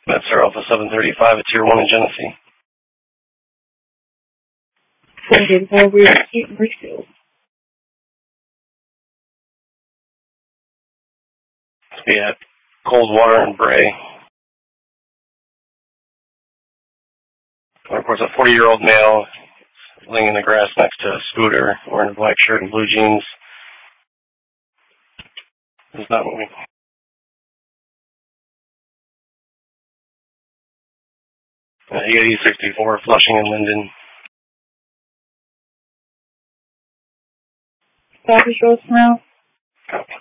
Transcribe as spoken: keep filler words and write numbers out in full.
That's our Alpha seven thirty-five at Tier one in Genesee. seven thirty-five, we're at Richfield. Be at Coldwater and Bray. And of course, a forty-year-old male laying in the grass next to a scooter, wearing a black shirt and blue jeans. He's not moving. Uh, E eighty sixty-four, Flushing and Linden. Copy, show us now. Copy.